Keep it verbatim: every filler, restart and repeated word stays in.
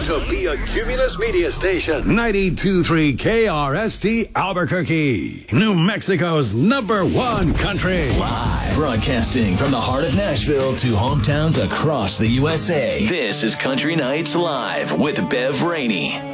to be a Cumulus Media Station. ninety-two point three K R S T Albuquerque, New Mexico's number one country. Live broadcasting from the heart of Nashville to hometowns across the U S A. This is Country Nights Live with Bev Rainey.